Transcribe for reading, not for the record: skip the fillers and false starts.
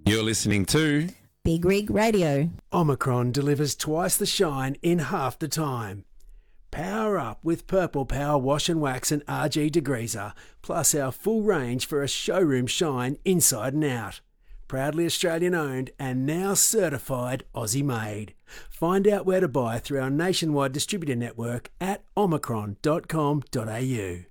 You're listening to Big Rig Radio. Omicron delivers twice the shine in half the time. Power up with Purple Power Wash and Wax and RG Degreaser, plus our full range for a showroom shine inside and out. Proudly Australian owned and now certified Aussie made. Find out where to buy through our nationwide distributor network at omicron.com.au.